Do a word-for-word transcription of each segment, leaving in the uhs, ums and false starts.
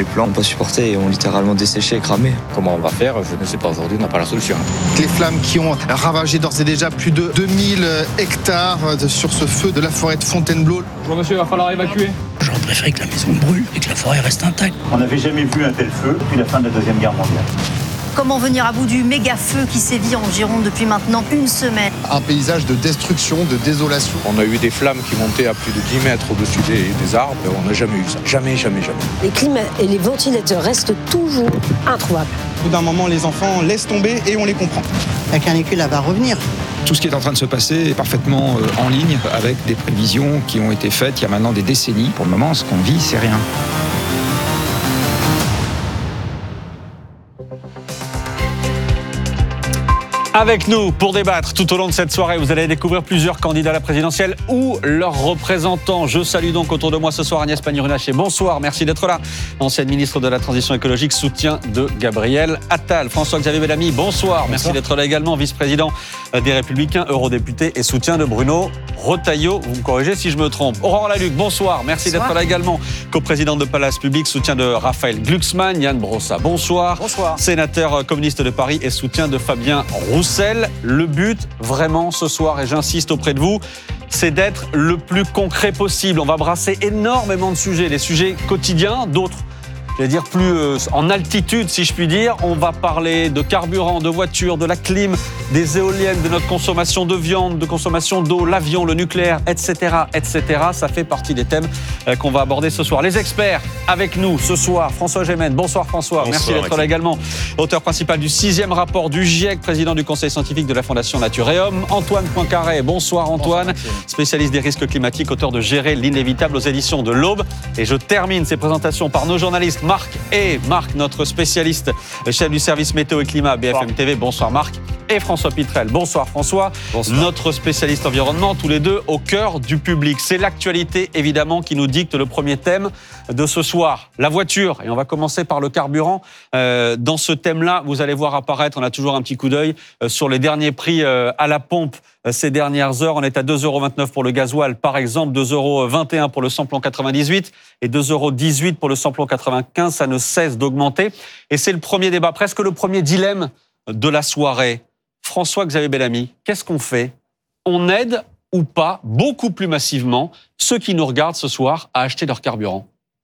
plants n'ont pas supporté et ont littéralement desséché et cramé. Comment on va faire? Je ne sais pas, aujourd'hui on n'a pas la solution. Les flammes qui ont ravagé d'ores et déjà plus de deux mille hectares sur ce feu de la forêt de Fontainebleau. Bonjour monsieur, il va falloir évacuer. J'aurais préféré que la maison brûle et que la forêt reste intacte. On n'avait jamais vu un tel feu depuis la fin de la Deuxième Guerre mondiale. Comment venir à bout du méga feu qui sévit en Gironde depuis maintenant une semaine? Un paysage de destruction, de désolation. On a eu des flammes qui montaient à plus de dix mètres au-dessus des, des arbres. On n'a jamais eu ça. Jamais, jamais, jamais. Les climats et les ventilateurs restent toujours introuvables. Au bout d'un moment, les enfants laissent tomber et on les comprend. La canicule, elle va revenir. Tout ce qui est en train de se passer est parfaitement en ligne avec des prévisions qui ont été faites il y a maintenant des décennies. Pour le moment, ce qu'on vit, c'est rien. Avec nous pour débattre tout au long de cette soirée, vous allez découvrir plusieurs candidats à la présidentielle ou leurs représentants. Je salue donc autour de moi ce soir Agnès Pannier-Runacher. Bonsoir, merci d'être là. Ancienne ministre de la Transition écologique, soutien de Gabriel Attal. François-Xavier Bellamy, bonsoir, bonsoir. Merci d'être là également. Vice-président des Républicains, eurodéputé et soutien de Bruno Retailleau. Vous me corrigez si je me trompe. Aurore Laluc, bonsoir, merci bonsoir. D'être là également. Coprésidente de Place Publique, soutien de Raphaël Glucksmann. Yann Brossa, bonsoir. Bonsoir. Sénateur communiste de Paris et soutien de Fabien Roussel. Le but, vraiment, ce soir, et j'insiste auprès de vous, c'est d'être le plus concret possible. On va brasser énormément de sujets, les sujets quotidiens, d'autres, je vais dire plus euh, en altitude, si je puis dire. On va parler de carburant, de voitures, de la clim, des éoliennes, de notre consommation de viande, de consommation d'eau, l'avion, le nucléaire, et cetera, et cetera. Ça fait partie des thèmes euh, qu'on va aborder ce soir. Les experts avec nous ce soir, François Gémen. Bonsoir François, bonsoir, merci d'être Maxime. Là également. Auteur principal du sixième rapport du GIEC, président du conseil scientifique de la Fondation Nature et Homme. Antoine Poincaré, bonsoir Antoine, bonsoir, spécialiste des risques climatiques, auteur de Gérer l'inévitable aux éditions de l'Aube. Et je termine ces présentations par nos journalistes Marc et Marc, notre spécialiste, chef du service météo et climat à B F M T V. Bonsoir Marc. Et François Pitrel. Bonsoir François, bonsoir. Notre spécialiste environnement, tous les deux au cœur du public. C'est l'actualité évidemment qui nous dicte le premier thème de ce soir, la voiture. Et on va commencer par le carburant. Euh, dans ce thème-là, vous allez voir apparaître, on a toujours un petit coup d'œil euh, sur les derniers prix euh, à la pompe euh, ces dernières heures. On est à deux euros vingt-neuf pour le gasoil par exemple, deux euros vingt et un pour le samplon quatre-vingt-dix-huit et deux euros dix-huit pour le samplon quatre-vingt-quinze. Ça ne cesse d'augmenter. Et c'est le premier débat, presque le premier dilemme de la soirée. François-Xavier Bellamy, qu'est-ce qu'on fait? On aide ou pas, beaucoup plus massivement, ceux qui nous regardent ce soir à acheter leur carburant?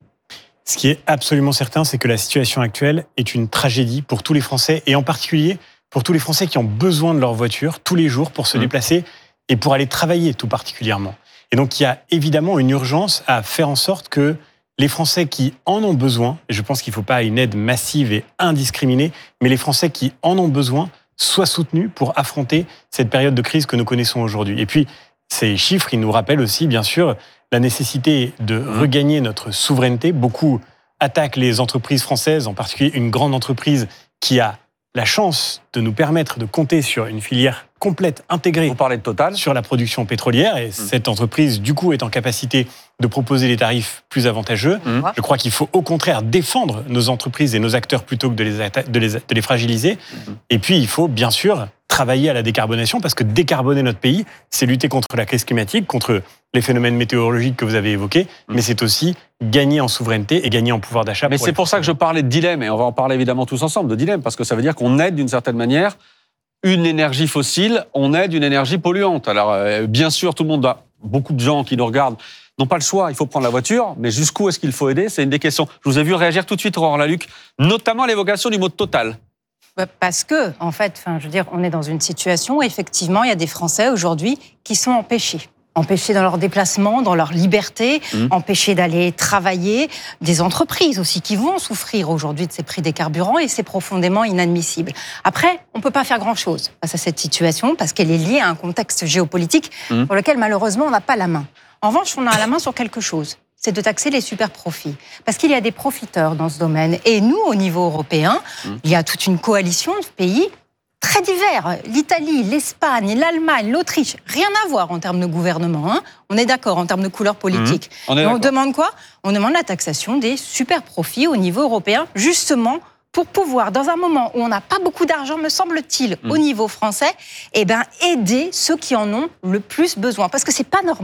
Ce qui est absolument certain, c'est que la situation actuelle est une tragédie pour tous les Français, et en particulier pour tous les Français qui ont besoin de leur voiture tous les jours pour se mmh. déplacer et pour aller travailler tout particulièrement. Et donc, il y a évidemment une urgence à faire en sorte que les Français qui en ont besoin, et je pense qu'il ne faut pas une aide massive et indiscriminée, mais les Français qui en ont besoin soient soutenus pour affronter cette période de crise que nous connaissons aujourd'hui. Et puis, ces chiffres, ils nous rappellent aussi, bien sûr, la nécessité de regagner notre souveraineté. Beaucoup attaquent les entreprises françaises, en particulier une grande entreprise qui a la chance de nous permettre de compter sur une filière complète, intégrée. Vous parlez de Total. Sur la production pétrolière. Et mmh. cette entreprise, du coup, est en capacité de proposer des tarifs plus avantageux. Mmh. Je crois qu'il faut au contraire défendre nos entreprises et nos acteurs plutôt que de les, atta- de les, de les fragiliser. Mmh. Et puis, il faut bien sûr travailler à la décarbonation, parce que décarboner notre pays, c'est lutter contre la crise climatique, contre les phénomènes météorologiques que vous avez évoqués, mmh. mais c'est aussi gagner en souveraineté et gagner en pouvoir d'achat. Mais pour c'est pour ça que je parlais de dilemme, et on va en parler évidemment tous ensemble, de dilemme, parce que ça veut dire qu'on aide d'une certaine manière une énergie fossile, on aide une énergie polluante. Alors, euh, bien sûr, tout le monde a, beaucoup de gens qui nous regardent, n'ont pas le choix, il faut prendre la voiture, mais jusqu'où est-ce qu'il faut aider? C'est une des questions. Je vous ai vu réagir tout de suite, Aurore Laluc, notamment à l'évocation du mot Total. Parce que, en fait, enfin, je veux dire, on est dans une situation où, effectivement, il y a des Français aujourd'hui qui sont empêchés. Empêchés dans leurs déplacements, dans leur liberté, mmh. empêchés d'aller travailler. Des entreprises aussi qui vont souffrir aujourd'hui de ces prix des carburants, et c'est profondément inadmissible. Après, on ne peut pas faire grand-chose face à cette situation parce qu'elle est liée à un contexte géopolitique mmh. pour lequel, malheureusement, on n'a pas la main. En revanche, on a la main sur quelque chose. C'est de taxer les super profits. Parce qu'il y a des profiteurs dans ce domaine. Et nous, au niveau européen, mmh. il y a toute une coalition de pays très divers. L'Italie, l'Espagne, l'Allemagne, l'Autriche. Rien à voir en termes de gouvernement. Hein. On est d'accord en termes de couleur politique. Mmh. On, on demande quoi? On demande la taxation des super profits au niveau européen, justement pour pouvoir, dans un moment où on n'a pas beaucoup d'argent, me semble-t-il, mmh. au niveau français, eh ben, aider ceux qui en ont le plus besoin. Parce que c'est pas normal.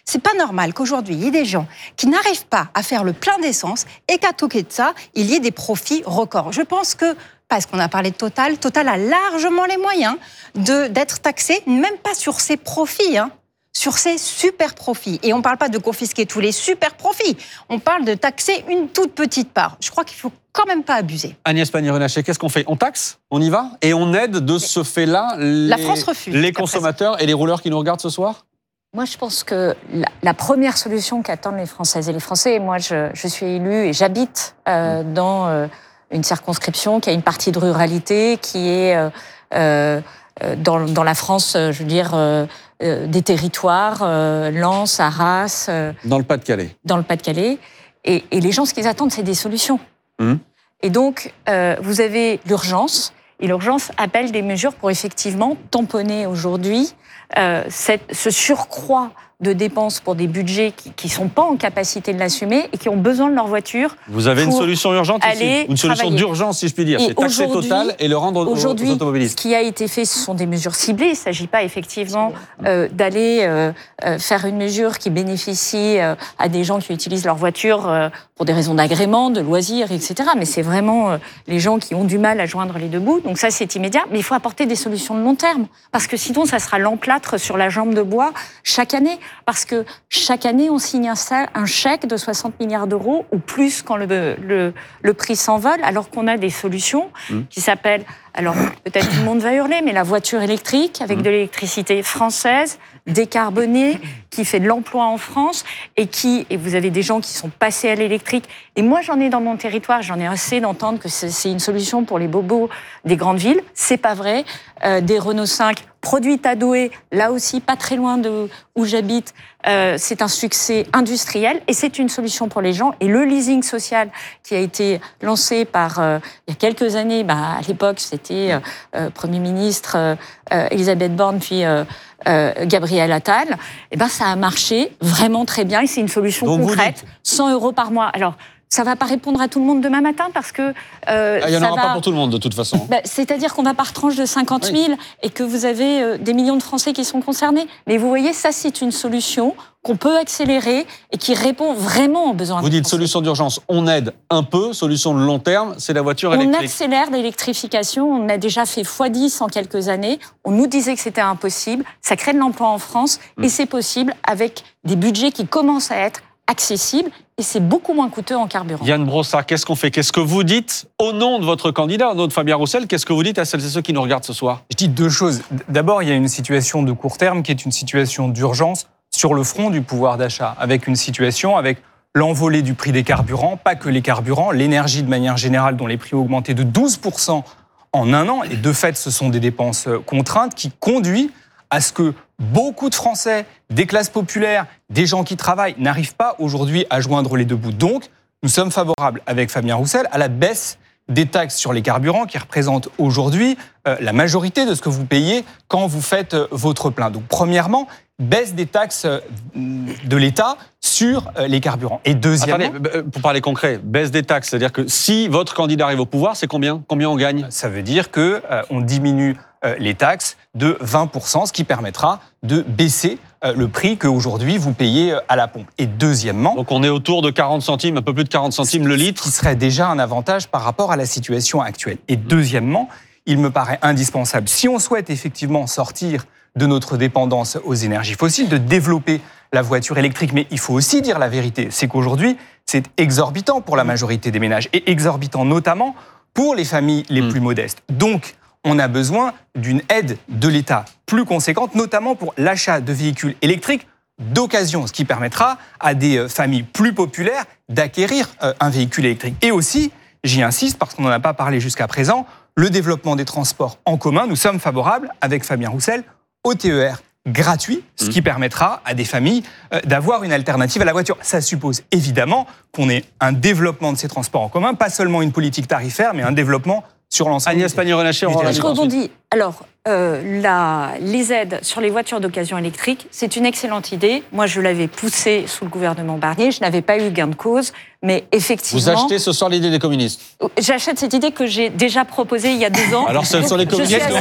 C'est pas normal qu'aujourd'hui, il y ait des gens qui n'arrivent pas à faire le plein d'essence et qu'à côté de ça, il y ait des profits records. Je pense que, parce qu'on a parlé de Total, Total a largement les moyens de, d'être taxé, même pas sur ses profits, hein, sur ses super profits. Et on ne parle pas de confisquer tous les super profits, on parle de taxer une toute petite part. Je crois qu'il faut quand même pas abuser. Agnès Pannier-Runacher, qu'est-ce qu'on fait? On taxe? On y va? Et on aide de ce fait-là les, La France refuse, les consommateurs et les rouleurs qui nous regardent ce soir? Moi, je pense que la, la première solution qu'attendent les Françaises et les Français, et moi, je, je suis élue et j'habite euh, dans euh, une circonscription qui a une partie de ruralité, qui est euh, euh, dans, dans la France, je veux dire, euh, euh, des territoires, euh, Lens, Arras. Euh, dans le Pas-de-Calais. Dans le Pas-de-Calais. Et, et les gens, ce qu'ils attendent, c'est des solutions. Mmh. Et donc, euh, vous avez l'urgence, et l'urgence appelle des mesures pour effectivement tamponner aujourd'hui euh, cette, ce surcroît de dépenses pour des budgets qui ne sont pas en capacité de l'assumer et qui ont besoin de leur voiture. Vous avez une solution urgente ici, une solution travailler. d'urgence, si je puis dire. Et c'est taxer Total et le rendre aux, aux automobilistes. Ce qui a été fait, ce sont des mesures ciblées. Il ne s'agit pas effectivement euh, d'aller euh, euh, faire une mesure qui bénéficie euh, à des gens qui utilisent leur voiture euh, pour des raisons d'agrément, de loisirs, et cetera. Mais c'est vraiment euh, les gens qui ont du mal à joindre les deux bouts. Donc ça, c'est immédiat. Mais il faut apporter des solutions de long terme. Parce que sinon, ça sera l'emplâtre sur la jambe de bois chaque année. Parce que chaque année, on signe un, un chèque de soixante milliards d'euros ou plus quand le, le, le prix s'envole, alors qu'on a des solutions mmh. qui s'appellent, alors peut-être tout le monde va hurler, mais la voiture électrique avec mmh. de l'électricité française, décarbonée, qui fait de l'emploi en France et qui, et vous avez des gens qui sont passés à l'électrique. Et moi, j'en ai dans mon territoire, j'en ai assez d'entendre que c'est une solution pour les bobos des grandes villes. C'est pas vrai. Euh, des Renault cinq produites à Douai, là aussi, pas très loin de où j'habite, euh, c'est un succès industriel et c'est une solution pour les gens. Et le leasing social qui a été lancé par, euh, il y a quelques années, bah, à l'époque, c'était euh, Premier ministre euh, euh, Elisabeth Borne, puis euh, euh, Gabriel Attal, et ben ça a marché vraiment très bien et c'est une solution Donc concrète, cent euros par mois. Alors, ça ne va pas répondre à tout le monde demain matin parce que... Euh, Il n'y en ça aura va... pas pour tout le monde de toute façon. Bah, c'est-à-dire qu'on va par tranche de cinquante mille oui. et que vous avez euh, des millions de Français qui sont concernés. Mais vous voyez, ça c'est une solution qu'on peut accélérer et qui répond vraiment aux besoins. Vous dites solution d'urgence, on aide un peu, solution de long terme, c'est la voiture électrique. On accélère l'électrification, on a déjà fait fois dix en quelques années, on nous disait que c'était impossible, ça crée de l'emploi en France mmh. et c'est possible avec des budgets qui commencent à être accessible et c'est beaucoup moins coûteux en carburant. Yann Brossard, qu'est-ce qu'on fait? Qu'est-ce que vous dites au nom de votre candidat, au nom de Fabien Roussel? Qu'est-ce que vous dites à celles et ceux qui nous regardent ce soir? Je dis deux choses. D'abord, il y a une situation de court terme qui est une situation d'urgence sur le front du pouvoir d'achat, avec une situation avec l'envolée du prix des carburants, pas que les carburants, l'énergie de manière générale dont les prix ont augmenté de douze pour cent en un an. Et de fait, ce sont des dépenses contraintes qui conduisent à ce que beaucoup de Français, des classes populaires, des gens qui travaillent, n'arrivent pas aujourd'hui à joindre les deux bouts. Donc, nous sommes favorables, avec Fabien Roussel, à la baisse des taxes sur les carburants qui représentent aujourd'hui euh, la majorité de ce que vous payez quand vous faites euh, votre plein. Donc, premièrement, baisse des taxes euh, de l'État sur euh, les carburants. Et deuxièmement... Attendez, pour parler concret, baisse des taxes, c'est-à-dire que si votre candidat arrive au pouvoir, c'est combien? Combien on gagne? Ça veut dire qu'on euh, diminue euh, les taxes de vingt pour cent, ce qui permettra de baisser euh, le prix qu'aujourd'hui vous payez à la pompe. Et deuxièmement... Donc on est autour de quarante centimes, un peu plus de quarante centimes le litre. Ce qui serait déjà un avantage par rapport à la situation actuelle. Et deuxièmement, il me paraît indispensable, si on souhaite effectivement sortir de notre dépendance aux énergies fossiles, de développer la voiture électrique. Mais il faut aussi dire la vérité, c'est qu'aujourd'hui, c'est exorbitant pour la majorité des ménages, et exorbitant notamment pour les familles les mmh. plus modestes. Donc, on a besoin d'une aide de l'État plus conséquente, notamment pour l'achat de véhicules électriques d'occasion, ce qui permettra à des familles plus populaires d'acquérir un véhicule électrique. Et aussi, j'y insiste, parce qu'on n'en a pas parlé jusqu'à présent, le développement des transports en commun. Nous sommes favorables, avec Fabien Roussel, au T E R gratuit, ce qui permettra à des familles d'avoir une alternative à la voiture. Ça suppose évidemment qu'on ait un développement de ces transports en commun, pas seulement une politique tarifaire, mais un développement sur l'ensemble. Agnès Pannier-Runacher, je rebondis. Alors, euh, la, les aides sur les voitures d'occasion électriques, c'est une excellente idée. Moi, je l'avais poussée sous le gouvernement Barnier. Je n'avais pas eu gain de cause, mais effectivement... Vous achetez ce soir l'idée des communistes? J'achète cette idée que j'ai déjà proposée il y a deux ans. Alors, ce sont les communistes qui ont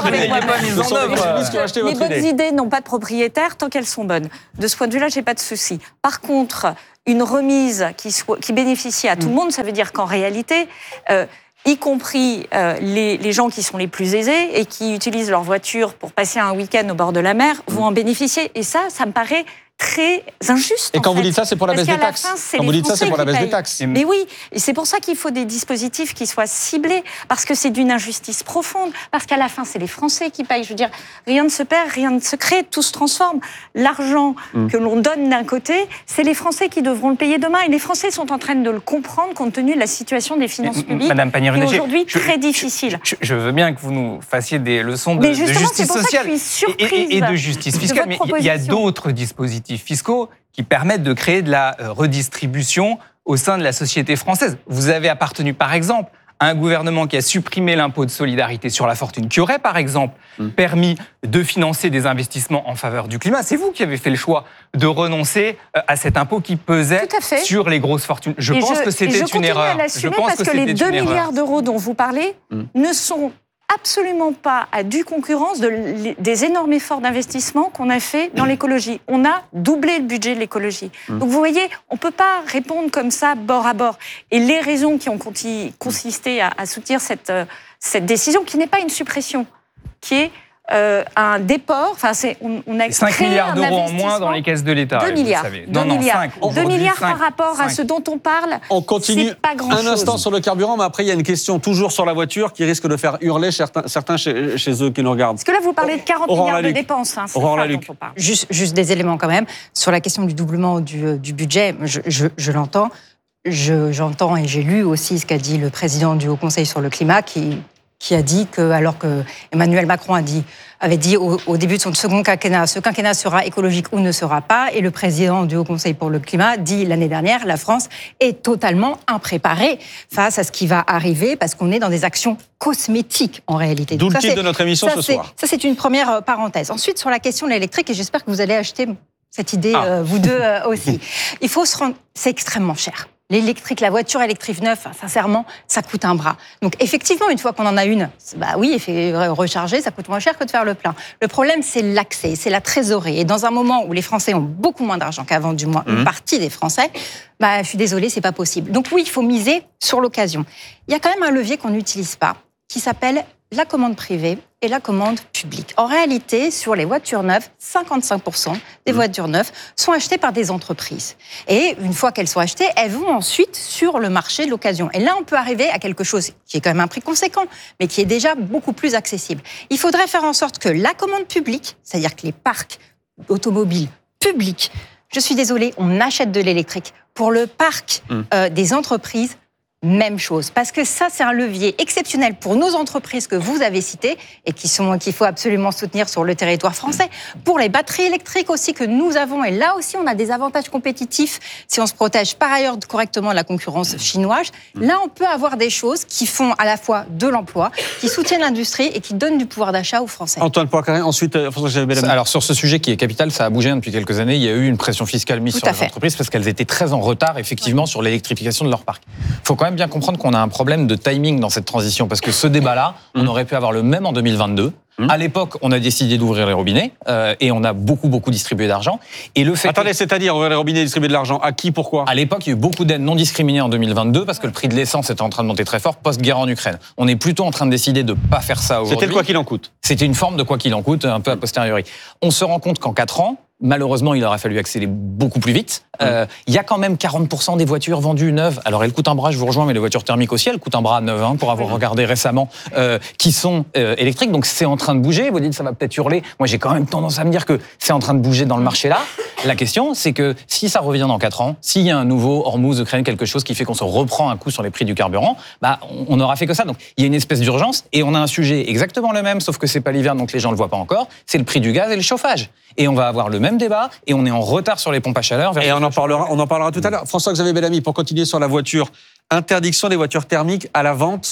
acheté Les votre bonnes idée. idées n'ont pas de propriétaire tant qu'elles sont bonnes. De ce point de vue-là, j'ai pas de souci. Par contre, une remise qui, soit, qui bénéficie à tout le monde, ça veut dire qu'en réalité... Euh, y compris euh, les, les gens qui sont les plus aisés et qui utilisent leur voiture pour passer un week-end au bord de la mer, vont en bénéficier. Et ça, ça me paraît très injuste. Et quand vous fait. dites ça, c'est pour la Parce baisse des qu'à la taxes. fin, c'est Quand les vous dites ça, c'est Français pour la qui baisse des payent. taxes. Mais oui, et c'est pour ça qu'il faut des dispositifs qui soient ciblés, parce que c'est d'une injustice profonde, parce qu'à la fin, c'est les Français qui payent. Je veux dire, rien ne se perd, rien ne se crée, tout se transforme. L'argent Mm. que l'on donne d'un côté, c'est les Français qui devront le payer demain, et les Français sont en train de le comprendre compte tenu de la situation des finances publiques, Madame qui est Pannier-Runacher, aujourd'hui je- très difficile. Je, je veux bien que vous nous fassiez des leçons de, Mais de justement, justice c'est pour ça que sociale je suis et- et, et de surprise justice de fiscale. votre Mais il y a proposition. d'autres dispositifs fiscaux qui permettent de créer de la euh, redistribution au sein de la société française. Vous avez appartenu, par exemple, à un gouvernement qui a supprimé l'impôt de solidarité sur la fortune, qui aurait, par exemple, Mm. permis de financer des investissements en faveur du climat. C'est vous qui avez fait le choix de renoncer euh, à cet impôt qui pesait Tout à fait. sur les grosses fortunes. Je Et pense je- que et c'était je une continue erreur. à l'assumer Je pense parce que, c'était les deux une erreur. milliards d'euros dont vous parlez Mm. ne sont absolument pas à due concurrence de l- des énormes efforts d'investissement qu'on a fait dans l'écologie. On a doublé le budget de l'écologie. Mm. Donc vous voyez, on ne peut pas répondre comme ça, bord à bord. Et les raisons qui ont conti- consisté à, à soutenir cette, euh, cette décision, qui n'est pas une suppression, qui est euh, un déport, enfin c'est, on, on a cinq créé milliards un d'euros en investissement- moins dans les caisses de l'État. deux vous le milliards. savez. deux Non, non, milliards. cinq. deux Aujourd'hui, milliards cinq. par rapport à Cinq. ce dont on parle. On continue C'est pas grand-chose. un instant sur le carburant, mais après, il y a une question toujours sur la voiture qui risque de faire hurler certains, certains chez, chez eux qui nous regardent. Parce que là, vous parlez de quarante Aurore milliards de Laluc. dépenses. Hein, c'est Aurore ça Laluc. dont on parle. Juste, juste des éléments quand même. Sur la question du doublement du, du budget, je, je, je l'entends. Je, j'entends et j'ai lu aussi ce qu'a dit le président du Haut Conseil sur le climat qui, qui a dit que, alors que Emmanuel Macron a dit, avait dit au, au début de son second quinquennat, ce quinquennat sera écologique ou ne sera pas, et le président du Haut Conseil pour le climat dit l'année dernière, la France est totalement impréparée face à ce qui va arriver parce qu'on est dans des actions cosmétiques en réalité. D'où Donc le ça, titre c'est- de notre émission ça, ce c'est- soir. Ça, c'est une première euh, parenthèse. Ensuite, sur la question de l'électrique, et j'espère que vous allez acheter cette idée, Ah. euh, vous deux euh, aussi. Il faut se rendre... C'est extrêmement cher. L'électrique, la voiture électrique neuve, enfin, sincèrement, ça coûte un bras. Donc effectivement, une fois qu'on en a une, bah oui, il fait recharger, ça coûte moins cher que de faire le plein. Le problème, c'est l'accès, c'est la trésorerie. Et dans un moment où les Français ont beaucoup moins d'argent qu'avant, du moins Mhm. une partie des Français, bah, je suis désolée, c'est pas possible. Donc oui, il faut miser sur l'occasion. Il y a quand même un levier qu'on n'utilise pas, qui s'appelle la commande privée et la commande publique. En réalité, sur les voitures neuves, cinquante-cinq pour cent des Mmh. voitures neuves sont achetées par des entreprises. Et une fois qu'elles sont achetées, elles vont ensuite sur le marché de l'occasion. Et là, on peut arriver à quelque chose qui est quand même un prix conséquent, mais qui est déjà beaucoup plus accessible. Il faudrait faire en sorte que la commande publique, c'est-à-dire que les parcs automobiles publics, je suis désolée, on achète de l'électrique. Pour le parc Mmh. euh, des entreprises, même chose, parce que ça, c'est un levier exceptionnel pour nos entreprises que vous avez citées et qui sont, qu'il faut absolument soutenir sur le territoire français. Pour les batteries électriques aussi que nous avons, et là aussi, on a des avantages compétitifs si on se protège par ailleurs correctement de la concurrence chinoise. Là, on peut avoir des choses qui font à la fois de l'emploi, qui soutiennent l'industrie et qui donnent du pouvoir d'achat aux Français. Antoine Poincaré, ensuite euh, François-Xavier Bellamy. Alors sur ce sujet qui est capital, ça a bougé depuis quelques années. Il y a eu une pression fiscale mise Tout sur à les fait. entreprises parce qu'elles étaient très en retard effectivement sur l'électrification de leur parc. Il faut quand même bien comprendre qu'on a un problème de timing dans cette transition parce que ce débat-là, on aurait pu avoir le même en deux mille vingt-deux. Mmh. À l'époque, on a décidé d'ouvrir les robinets euh, et on a beaucoup beaucoup distribué d'argent. Et le fait Attendez, que... c'est-à-dire ouvrir les robinets et distribuer de l'argent à qui, pourquoi? À l'époque, il y a eu beaucoup d'aides non discriminées en deux mille vingt-deux parce que le prix de l'essence était en train de monter très fort post-guerre en Ukraine. On est plutôt en train de décider de ne pas faire ça aujourd'hui. C'était le quoi qu'il en coûte. C'était une forme de quoi qu'il en coûte, un peu a posteriori. On se rend compte qu'en quatre ans, malheureusement, il aura fallu accélérer beaucoup plus vite. Euh, il y a quand même quarante pour cent des voitures vendues neuves. Alors, elles coûtent un bras, je vous rejoins, mais les voitures thermiques aussi, elles coûtent un bras neuf, hein, pour avoir regardé récemment, euh, qui sont euh, électriques. Donc, c'est en train de bouger. Vous dites, ça va peut-être hurler. Moi, j'ai quand même tendance à me dire que c'est en train de bouger dans le marché là. La question, c'est que si ça revient dans quatre ans, s'il y a un nouveau Hormuz, Ukraine, quelque chose qui fait qu'on se reprend un coup sur les prix du carburant, bah, on n'aura fait que ça. Donc, il y a une espèce d'urgence et on a un sujet exactement le même, sauf que c'est pas l'hiver, donc les gens le voient pas encore. C'est le prix du gaz et le chauffage. Et on va avoir le même débat et on est en retard sur les pompes à chaleur. Et on en parlera, on en parlera tout à l'heure. François-Xavier Bellamy, pour continuer sur la voiture, interdiction des voitures thermiques à la vente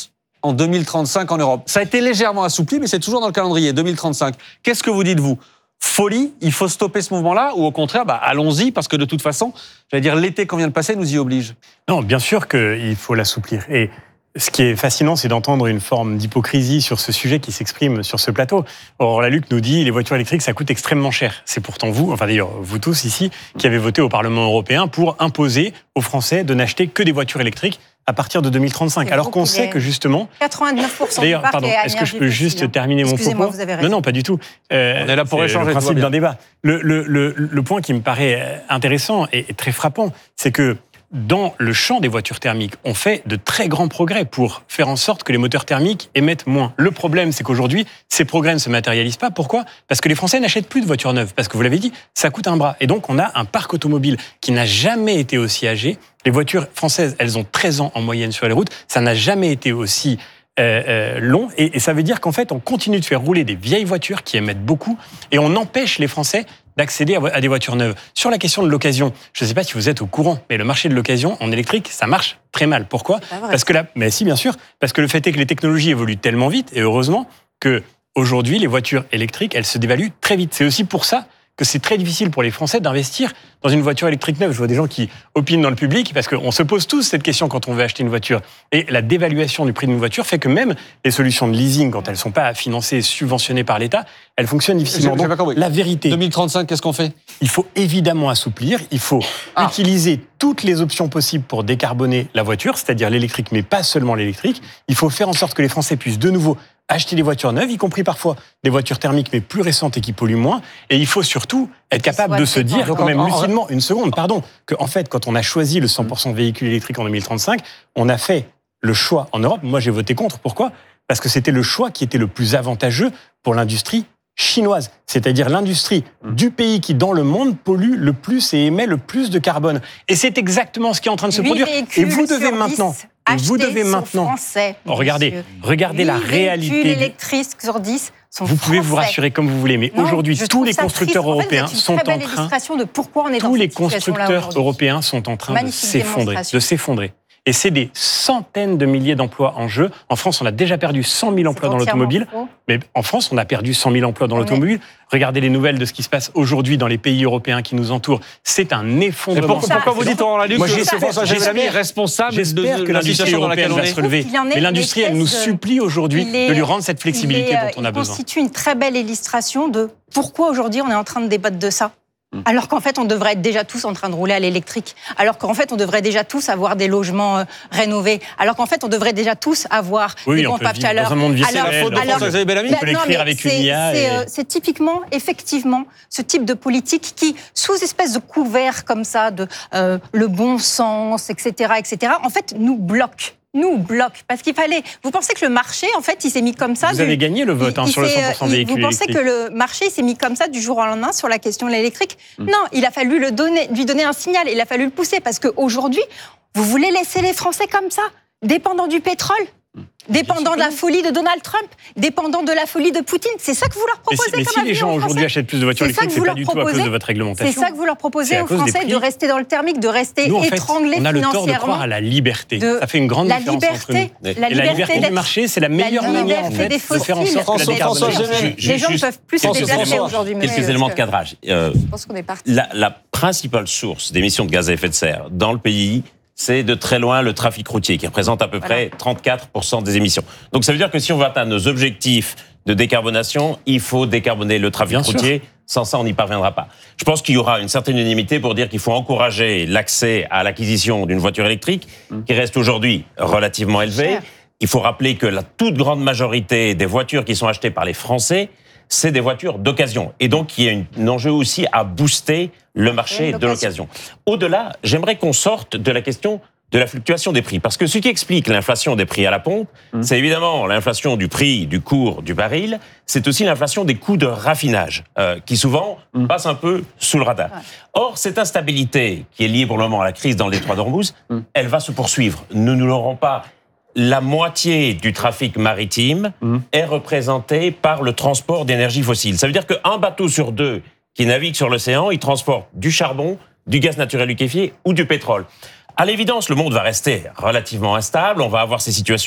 en deux mille trente-cinq en Europe. Ça a été légèrement assoupli, mais c'est toujours dans le calendrier, deux mille trente-cinq. Qu'est-ce que vous dites, vous ? Folie, il faut stopper ce mouvement-là, ou au contraire, bah, allons-y, parce que de toute façon, j'allais dire, l'été qu'on vient de passer nous y oblige. Non, bien sûr qu'il faut l'assouplir. Et ce qui est fascinant, c'est d'entendre une forme d'hypocrisie sur ce sujet qui s'exprime sur ce plateau. Aurore Lalucq nous dit les voitures électriques, ça coûte extrêmement cher. C'est pourtant vous, enfin d'ailleurs vous tous ici, qui avez voté au Parlement européen pour imposer aux Français de n'acheter que des voitures électriques à partir de deux mille trente-cinq. Alors qu'on sait que justement... quatre-vingt-dix-neuf pour cent D'ailleurs, du parc pardon, est est-ce que je peux juste terminer mon propos ? Vous avez raison. Non, non, pas du tout. Euh, On est là pour échanger. Le principe d'un débat. Le, le, le, le point qui me paraît intéressant et très frappant, c'est que dans le champ des voitures thermiques, on fait de très grands progrès pour faire en sorte que les moteurs thermiques émettent moins. Le problème, c'est qu'aujourd'hui, ces progrès ne se matérialisent pas. Pourquoi ? Parce que les Français n'achètent plus de voitures neuves. Parce que vous l'avez dit, ça coûte un bras. Et donc, on a un parc automobile qui n'a jamais été aussi âgé. Les voitures françaises, elles ont treize ans en moyenne sur les routes. Ça n'a jamais été aussi euh, euh, long. Et, et ça veut dire qu'en fait, on continue de faire rouler des vieilles voitures qui émettent beaucoup. Et on empêche les Français d'accéder à des voitures neuves. Sur la question de l'occasion, je ne sais pas si vous êtes au courant, mais le marché de l'occasion en électrique, ça marche très mal. Pourquoi ? Parce que là, mais si, bien sûr, parce que le fait est que les technologies évoluent tellement vite, et heureusement, que aujourd'hui, les voitures électriques, elles se dévaluent très vite. C'est aussi pour ça que c'est très difficile pour les Français d'investir dans une voiture électrique neuve. Je vois des gens qui opinent dans le public, parce qu'on se pose tous cette question quand on veut acheter une voiture. Et la dévaluation du prix d'une voiture fait que même les solutions de leasing, quand elles ne sont pas financées et subventionnées par l'État, elles fonctionnent difficilement. Donc, la vérité... deux mille trente-cinq, qu'est-ce qu'on fait ? Il faut évidemment assouplir, il faut ah. utiliser toutes les options possibles pour décarboner la voiture, c'est-à-dire l'électrique, mais pas seulement l'électrique. Il faut faire en sorte que les Français puissent de nouveau acheter des voitures neuves, y compris parfois des voitures thermiques, mais plus récentes et qui polluent moins. Et il faut surtout être capable de se dire, quand même lucidement, une seconde, pardon, qu'en fait, quand on a choisi le cent pour cent de véhicules électriques en deux mille trente-cinq, on a fait le choix en Europe. Moi, j'ai voté contre. Pourquoi ? Parce que c'était le choix qui était le plus avantageux pour l'industrie chinoise, c'est-à-dire l'industrie du pays qui, dans le monde, pollue le plus et émet le plus de carbone. Et c'est exactement ce qui est en train de se produire. Et vous devez maintenant... Et vous devez maintenant, français, oh, regardez, regardez la réalité. Les électriques sur dix sont Vous pouvez français. vous rassurer comme vous voulez, mais non, aujourd'hui, tous les constructeurs triste. européens en fait, sont en train. De pourquoi on est tous dans les cette constructeurs européens sont en train Magnifique de s'effondrer, de s'effondrer. Et c'est des centaines de milliers d'emplois en jeu. En France, on a déjà perdu cent mille emplois dans l'automobile. Faux. Mais en France, on a perdu cent mille emplois dans on l'automobile. Est... Regardez les nouvelles de ce qui se passe aujourd'hui dans les pays européens qui nous entourent. C'est un effondrement. Pourquoi, pourquoi vous dites, Aurore Lalucq, que c'est François Gelami responsable J'espère de, que l'industrie européenne va se relever. Mais l'industrie, elle nous supplie aujourd'hui de lui rendre cette flexibilité est, dont on a il besoin. Il constitue une très belle illustration de pourquoi aujourd'hui on est en train de débattre de ça. Alors qu'en fait, on devrait être déjà tous en train de rouler à l'électrique. Alors qu'en fait, on devrait déjà tous avoir des logements euh, rénovés. Alors qu'en fait, on devrait déjà tous avoir oui, des pompes à chaleur. Dans un monde c'est la faute de François Bellamy. On peut l'écrire avec une I A. C'est, et... euh, c'est typiquement, effectivement, ce type de politique qui, sous espèce de couvert comme ça, de euh, le bon sens, et cetera, et cetera, en fait, nous bloque. nous bloque. Parce qu'il fallait... Vous pensez que le marché, en fait, il s'est mis comme ça... Vous du... avez gagné le vote hein, sur le cent pour cent des véhicules électriques. Vous pensez que le marché s'est mis comme ça du jour au lendemain sur la question de l'électrique ? mmh. Non, il a fallu le donner, lui donner un signal. Il a fallu le pousser. Parce qu'aujourd'hui, vous voulez laisser les Français comme ça, dépendants du pétrole, dépendant de la folie de Donald Trump, dépendant de la folie de Poutine. C'est ça que vous leur proposez mais si, comme mais si les gens aujourd'hui achètent plus de voitures électriques, c'est pas du tout à cause de votre réglementation. C'est ça que vous leur proposez aux Français, de rester dans le thermique, de rester nous, en fait, étranglés financièrement. On a le tort de croire à la liberté. De... Ça fait une grande la différence liberté, entre nous. La Et la liberté du marché, c'est la meilleure manière en fait, de faire en sorte que la décarbonation... Les gens ne peuvent plus se déplacer aujourd'hui. Quelques éléments de cadrage. Je pense qu'on est parti. La principale source d'émissions de gaz à effet de serre dans le pays, c'est de très loin le trafic routier qui représente à peu voilà. près trente-quatre pour cent des émissions. Donc ça veut dire que si on veut atteindre nos objectifs de décarbonation, il faut décarboner le trafic Bien routier. Sûr. Sans ça, on n'y parviendra pas. Je pense qu'il y aura une certaine unanimité pour dire qu'il faut encourager l'accès à l'acquisition d'une voiture électrique mmh. qui reste aujourd'hui relativement élevée. Il faut rappeler que la toute grande majorité des voitures qui sont achetées par les Français, c'est des voitures d'occasion. Et donc, il y a une, un enjeu aussi à booster le marché de l'occasion. Au-delà, j'aimerais qu'on sorte de la question de la fluctuation des prix. Parce que ce qui explique l'inflation des prix à la pompe, mmh. c'est évidemment l'inflation du prix, du cours du baril, c'est aussi l'inflation des coûts de raffinage, euh, qui souvent mmh. passe un peu sous le radar. Ouais. Or, cette instabilité qui est liée pour le moment à la crise dans le détroit d'Ormuz, mmh. elle va se poursuivre. Nous ne l'aurons pas... La moitié du trafic maritime mmh. est représentée par le transport d'énergie fossile. Ça veut dire qu'un bateau sur deux qui navigue sur l'océan, il transporte du charbon, du gaz naturel liquéfié ou du pétrole. À l'évidence, le monde va rester relativement instable. On va avoir ces situations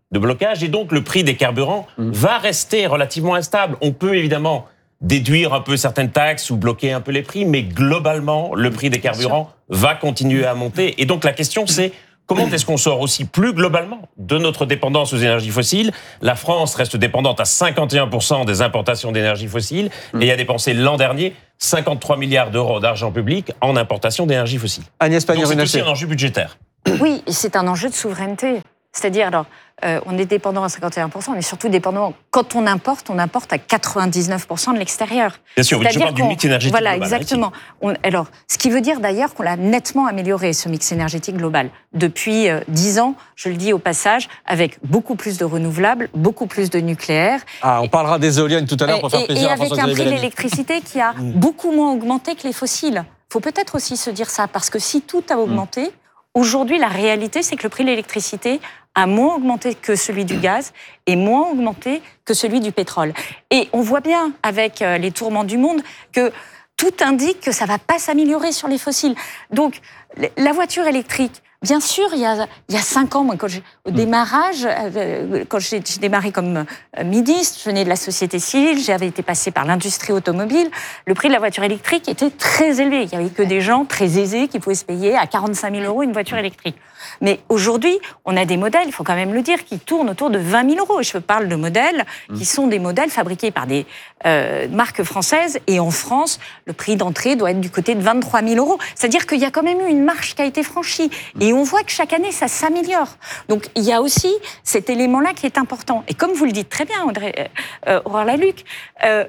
de blocage et donc le prix des carburants mmh. va rester relativement instable. On peut évidemment déduire un peu certaines taxes ou bloquer un peu les prix, mais globalement, le prix des carburants va continuer à monter. Et donc la question, c'est comment est-ce qu'on sort aussi plus globalement de notre dépendance aux énergies fossiles? La France reste dépendante à cinquante et un pour cent des importations d'énergie fossile mmh. et a dépensé l'an dernier cinquante-trois milliards d'euros d'argent public en importation d'énergie fossile. Agnès Pannier-Runacher. C'est aussi un enjeu budgétaire. Oui, et c'est un enjeu de souveraineté. C'est-à-dire, alors, euh, on est dépendant à cinquante et un pour cent, on est surtout dépendant, quand on importe, on importe à quatre-vingt-dix-neuf pour cent de l'extérieur. Bien sûr, je parle du mix énergétique voilà, global. Voilà, exactement. On, alors, ce qui veut dire d'ailleurs qu'on l'a nettement amélioré, ce mix énergétique global. Depuis euh, dix ans, je le dis au passage, avec beaucoup plus de renouvelables, beaucoup plus de nucléaire. Ah, on parlera des éoliennes tout à l'heure pour faire et, plaisir et à François avec un prix de Xavier l'électricité qui a beaucoup moins augmenté que les fossiles. Il faut peut-être aussi se dire ça, parce que si tout a augmenté, mmh. aujourd'hui, la réalité, c'est que le prix de l'électricité a moins augmenté que celui du gaz et moins augmenté que celui du pétrole. Et on voit bien, avec les tourments du monde, que tout indique que ça ne va pas s'améliorer sur les fossiles. Donc, la voiture électrique, bien sûr, il y a, il y a cinq ans, moi, quand j'ai, au démarrage, euh, quand j'ai, j'ai démarré comme euh, midiste, je venais de la société civile, j'avais été passée par l'industrie automobile, le prix de la voiture électrique était très élevé. Il n'y avait que des gens très aisés qui pouvaient se payer à quarante-cinq mille euros une voiture électrique. Mais aujourd'hui, on a des modèles, il faut quand même le dire, qui tournent autour de vingt mille euros. Je parle de modèles qui sont des modèles fabriqués par des euh, marques françaises. Et en France, le prix d'entrée doit être du côté de vingt-trois mille euros. C'est-à-dire qu'il y a quand même eu une marche qui a été franchie. Et on voit que chaque année, ça s'améliore. Donc, il y a aussi cet élément-là qui est important. Et comme vous le dites très bien, Audrey, euh, Aurore Lalucq, euh,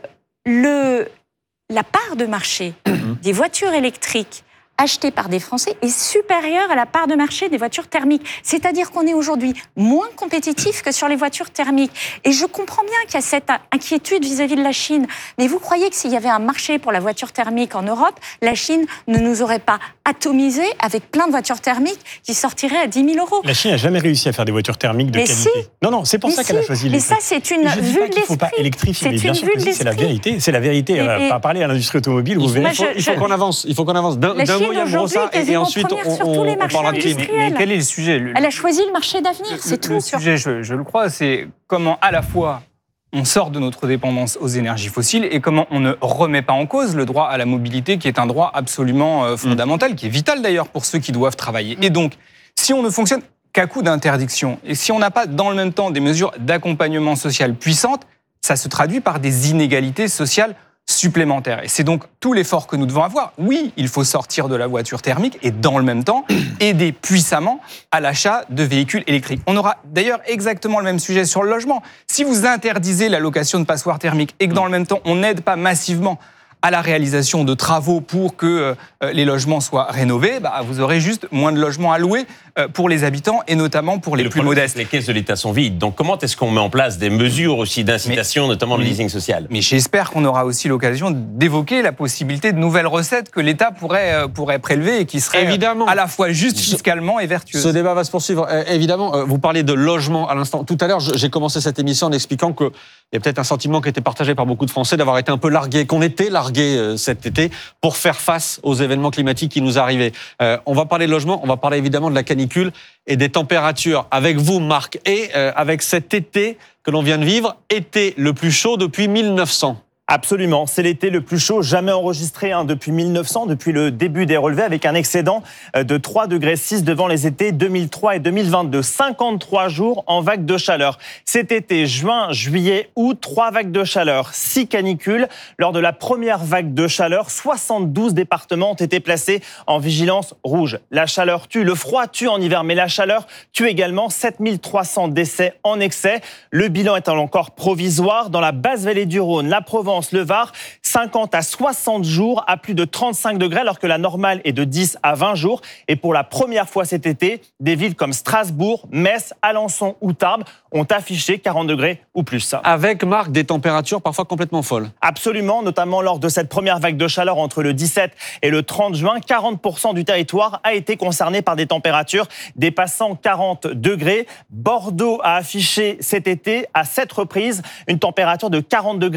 le, la part de marché des voitures électriques achetées par des Français est supérieure à la part de marché des voitures thermiques. C'est-à-dire qu'on est aujourd'hui moins compétitif que sur les voitures thermiques. Et je comprends bien qu'il y a cette inquiétude vis-à-vis de la Chine. Mais vous croyez que s'il y avait un marché pour la voiture thermique en Europe, la Chine ne nous aurait pas atomisé avec plein de voitures thermiques qui sortiraient à dix mille euros? La Chine n'a jamais réussi à faire des voitures thermiques de mais qualité. Si. Non, non, c'est pour mais ça si. qu'elle a choisi l'électrique. Mais ça, c'est une je vue dis de pas qu'il ne faut pas l'esprit. électrifier, mais bien sûr que si, c'est la vérité. C'est la vérité. Et, et... Pas parler à l'industrie automobile. Il vous faut, verrez. Il faut, il faut qu'on avance. Il faut qu'on avance. D'un, d'un mot, Yann Brossard, et, et ensuite on, on, on parlera de mais, mais quel est le sujet? Elle a choisi le marché d'avenir, c'est tout. Le sujet, je, je le crois, c'est comment à la fois on sort de notre dépendance aux énergies fossiles et comment on ne remet pas en cause le droit à la mobilité, qui est un droit absolument euh, fondamental, mmh. qui est vital d'ailleurs pour ceux qui doivent travailler. Et donc, si on ne fonctionne qu'à coup d'interdiction, et si on n'a pas dans le même temps des mesures d'accompagnement social puissantes, ça se traduit par des inégalités sociales supplémentaires. Et c'est donc tout l'effort que nous devons avoir. Oui, il faut sortir de la voiture thermique et dans le même temps aider puissamment à l'achat de véhicules électriques. On aura d'ailleurs exactement le même sujet sur le logement. Si vous interdisez la location de passoires thermiques et que dans le même temps on n'aide pas massivement à la réalisation de travaux pour que euh, les logements soient rénovés, bah, vous aurez juste moins de logements à louer euh, pour les habitants et notamment pour les le plus problème, modestes. Les caisses de l'État sont vides. Donc comment est-ce qu'on met en place des mesures aussi d'incitation, mais, notamment le leasing social? Mais j'espère qu'on aura aussi l'occasion d'évoquer la possibilité de nouvelles recettes que l'État pourrait, euh, pourrait prélever et qui seraient évidemment à la fois justes fiscalement et vertueuses. Ce débat va se poursuivre. Euh, évidemment, euh, vous parlez de logement à l'instant. Tout à l'heure, j'ai commencé cette émission en expliquant qu'il y a peut-être un sentiment qui était partagé par beaucoup de Français d'avoir été un peu largués, qu'on était largués euh, cet été pour faire face aux événements climatiques qui nous arrivaient. Euh, on va parler de logement, on va parler évidemment de la canicule et des températures. Avec vous, Marc, et euh, avec cet été que l'on vient de vivre, été le plus chaud depuis mille neuf cents. Absolument, c'est l'été le plus chaud jamais enregistré hein, depuis mille neuf cents, depuis le début des relevés, avec un excédent de trois degrés six devant les étés deux mille trois et deux mille vingt-deux. cinquante-trois jours en vague de chaleur. Cet été, juin, juillet, août, trois vagues de chaleur, six canicules. Lors de la première vague de chaleur, soixante-douze départements ont été placés en vigilance rouge. La chaleur tue, le froid tue en hiver, mais la chaleur tue également. sept mille trois cents décès en excès. Le bilan est encore provisoire. Dans la basse vallée du Rhône, la Provence, le Var, cinquante à soixante jours à plus de trente-cinq degrés, alors que la normale est de dix à vingt jours. Et pour la première fois cet été, des villes comme Strasbourg, Metz, Alençon ou Tarbes ont affiché quarante degrés ou plus. Avec, Marc, des températures parfois complètement folles. Absolument, notamment lors de cette première vague de chaleur entre le dix-sept et le trente juin, quarante pour cent du territoire a été concerné par des températures dépassant quarante degrés. Bordeaux a affiché cet été, à sept reprises, une température de quarante degrés.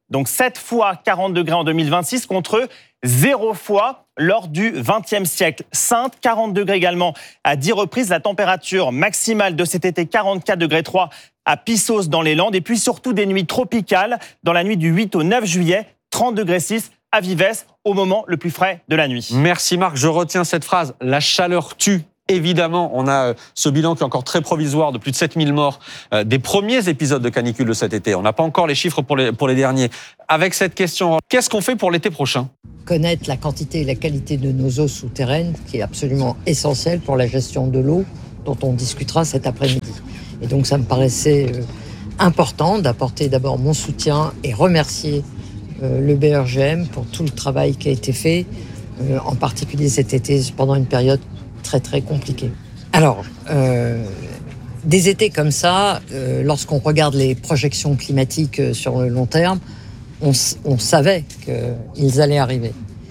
Donc sept fois quarante degrés en deux mille vingt-six contre zéro fois lors du vingtième siècle. Saintes, quarante degrés également à dix reprises. La température maximale de cet été, quarante-quatre degrés trois à Pissos dans les Landes. Et puis surtout des nuits tropicales dans la nuit du huit au neuf juillet, trente degrés six à Vives au moment le plus frais de la nuit. Merci Marc, je retiens cette phrase. La chaleur tue. Évidemment, on a ce bilan qui est encore très provisoire de plus de sept mille morts euh, des premiers épisodes de canicule de cet été. On n'a pas encore les chiffres pour les, pour les derniers. Avec cette question, qu'est-ce qu'on fait pour l'été prochain ? Connaître la quantité et la qualité de nos eaux souterraines, qui est absolument essentiel pour la gestion de l'eau, dont on discutera cet après-midi. Et donc ça me paraissait euh, important d'apporter d'abord mon soutien et remercier euh, le B R G M pour tout le travail qui a été fait, euh, en particulier cet été, pendant une période très très compliqué. Alors, euh, des étés comme ça, euh, lorsqu'on regarde les projections climatiques euh, sur le long terme, on, on savait qu'ils allaient arriver.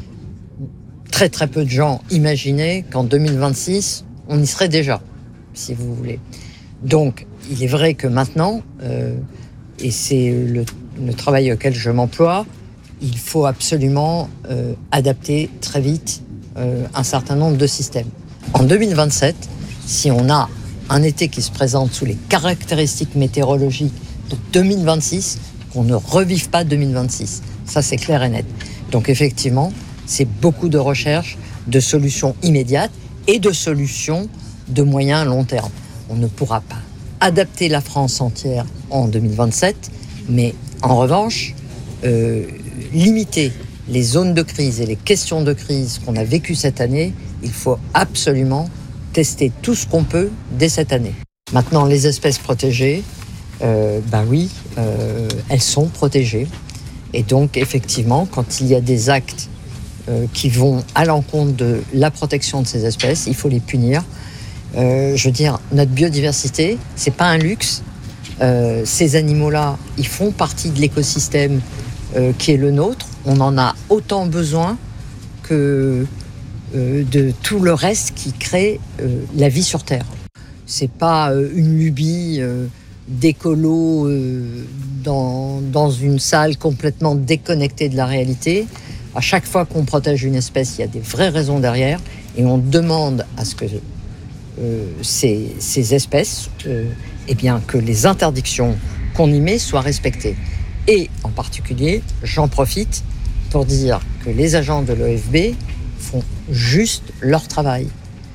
Très très peu de gens imaginaient qu'en deux mille vingt-six, on y serait déjà, si vous voulez. Donc, il est vrai que maintenant, euh, et c'est le, le travail auquel je m'emploie, il faut absolument euh, adapter très vite euh, un certain nombre de systèmes. En deux mille vingt-sept, si on a un été qui se présente sous les caractéristiques météorologiques de deux mille vingt-six, qu'on ne revive pas deux mille vingt-six. Ça, c'est clair et net. Donc effectivement, c'est beaucoup de recherche, de solutions immédiates et de solutions de moyen long terme. On ne pourra pas adapter la France entière en deux mille vingt-sept, mais en revanche, euh, limiter les zones de crise et les questions de crise qu'on a vécues cette année, il faut absolument tester tout ce qu'on peut dès cette année. Maintenant, les espèces protégées, euh, ben oui, euh, elles sont protégées. Et donc, effectivement, quand il y a des actes euh, qui vont à l'encontre de la protection de ces espèces, il faut les punir. Euh, je veux dire, notre biodiversité, c'est pas un luxe. Euh, ces animaux-là, ils font partie de l'écosystème euh, qui est le nôtre. On en a autant besoin que euh, de tout le reste qui crée euh, la vie sur Terre. C'est pas euh, une lubie euh, d'écolo euh, dans, dans une salle complètement déconnectée de la réalité. À chaque fois qu'on protège une espèce, il y a des vraies raisons derrière et on demande à ce que euh, ces, ces espèces, euh, eh bien, que les interdictions qu'on y met soient respectées. Et en particulier, j'en profite pour dire que les agents de l'O F B font juste leur travail.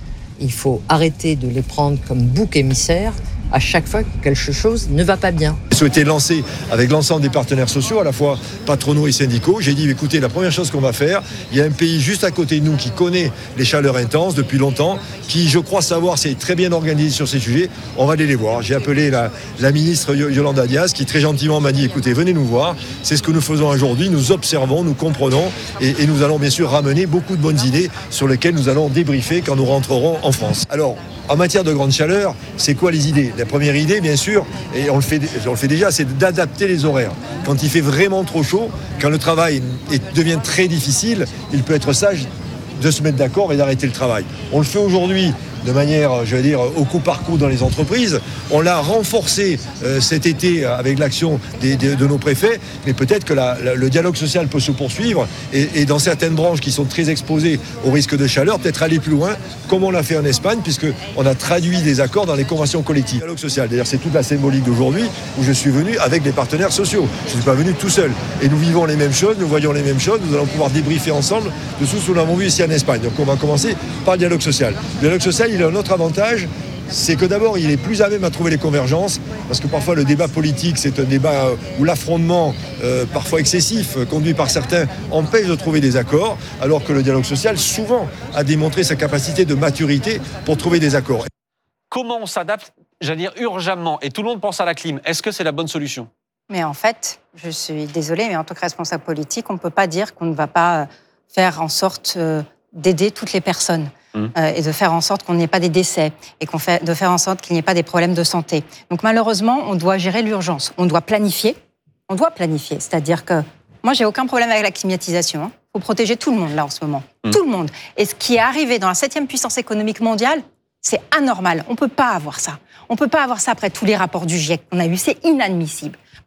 Il faut arrêter de les prendre comme bouc émissaire à chaque fois que quelque chose ne va pas bien. J'ai souhaité lancer avec l'ensemble des partenaires sociaux, à la fois patronaux et syndicaux. J'ai dit, écoutez, la première chose qu'on va faire, il y a un pays juste à côté de nous qui connaît les chaleurs intenses depuis longtemps, qui, je crois savoir, s'est très bien organisé sur ces sujets. On va aller les voir. J'ai appelé la, la ministre Yolanda Diaz, qui très gentiment m'a dit, écoutez, venez nous voir. C'est ce que nous faisons aujourd'hui. Nous observons, nous comprenons, et, et nous allons bien sûr ramener beaucoup de bonnes idées sur lesquelles nous allons débriefer quand nous rentrerons en France. Alors, en matière de grande chaleur, c'est quoi les idées ? La première idée, bien sûr, et on le fait, on le fait déjà, c'est d'adapter les horaires. Quand il fait vraiment trop chaud, quand le travail est, devient très difficile, il peut être sage de se mettre d'accord et d'arrêter le travail. On le fait aujourd'hui de manière, je vais dire, au coup par coup dans les entreprises. On l'a renforcé euh, cet été avec l'action des, des, de nos préfets, mais peut-être que la, la, le dialogue social peut se poursuivre et, et dans certaines branches qui sont très exposées au risque de chaleur, peut-être aller plus loin, comme on l'a fait en Espagne, puisqu'on a traduit des accords dans les conventions collectives. Le dialogue social, d'ailleurs, c'est toute la symbolique d'aujourd'hui où je suis venu avec les partenaires sociaux. Je ne suis pas venu tout seul. Et nous vivons les mêmes choses, nous voyons les mêmes choses, nous allons pouvoir débriefer ensemble de tout ce que nous avons vu ici en Espagne. Donc on va commencer par le dialogue social. Le dialogue social, il a un autre avantage, c'est que d'abord, il est plus à même à trouver les convergences, parce que parfois le débat politique, c'est un débat où l'affrontement, euh, parfois excessif, conduit par certains, empêche de trouver des accords, alors que le dialogue social, souvent, a démontré sa capacité de maturité pour trouver des accords. Comment on s'adapte, j'allais dire urgemment, et tout le monde pense à la clim, est-ce que c'est la bonne solution ? Mais en fait, je suis désolée, mais en tant que responsable politique, on ne peut pas dire qu'on ne va pas faire en sorte d'aider toutes les personnes. Mmh. Euh, et de faire en sorte qu'on n'ait pas des décès et qu'on fait, de faire en sorte qu'il n'y ait pas des problèmes de santé. Donc malheureusement, on doit gérer l'urgence. On doit planifier. On doit planifier. C'est-à-dire que moi, j'ai aucun problème avec la climatisation. Hein. Il faut protéger tout le monde là en ce moment. Mmh. Tout le monde. Et ce qui est arrivé dans la septième puissance économique mondiale, c'est anormal. On ne peut pas avoir ça. On ne peut pas avoir ça après tous les rapports du GIEC qu'on a eu. C'est inadmissible.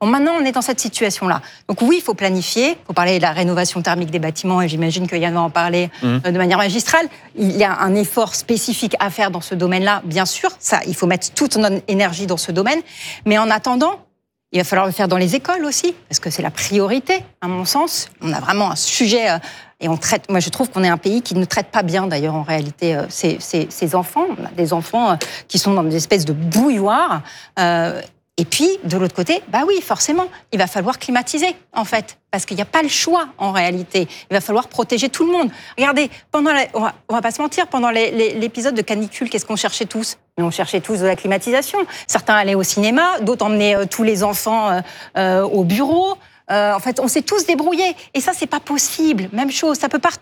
Bon, maintenant, on est dans cette situation-là. Donc oui, il faut planifier. Il faut parler de la rénovation thermique des bâtiments, et j'imagine que Yann va en parler mmh. de manière magistrale. Il y a un effort spécifique à faire dans ce domaine-là, bien sûr. Ça, il faut mettre toute notre énergie dans ce domaine. Mais en attendant, il va falloir le faire dans les écoles aussi, parce que c'est la priorité, à mon sens. On a vraiment un sujet, euh, et on traite. Moi, je trouve qu'on est un pays qui ne traite pas bien, d'ailleurs, en réalité, euh, ces, ces, ces enfants. On a des enfants euh, qui sont dans des espèces de bouilloires. Euh, et puis, de l'autre côté, bah oui, forcément, il va falloir climatiser, en fait, parce qu'il n'y a pas le choix, en réalité. Il va falloir protéger tout le monde. Regardez, pendant la, on va, on va pas se mentir, pendant les, les, l'épisode de canicule, qu'est-ce qu'on cherchait tous ? Mais on cherchait tous de la climatisation. Certains allaient au cinéma, d'autres emmenaient euh, tous les enfants euh, euh, au bureau. Euh, en fait, on s'est tous débrouillés. Et ça, c'est pas possible. Même chose, ça peut pas